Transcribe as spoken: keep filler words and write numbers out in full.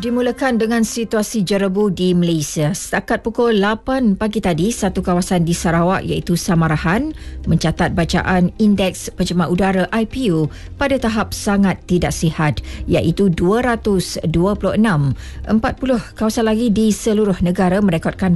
Dimulakan dengan situasi jerebu di Malaysia. Setakat pukul lapan pagi tadi, satu kawasan di Sarawak iaitu Samarahan mencatat bacaan indeks pencemar udara I P U pada tahap sangat tidak sihat iaitu dua ratus dua puluh enam. empat puluh kawasan lagi di seluruh negara merekodkan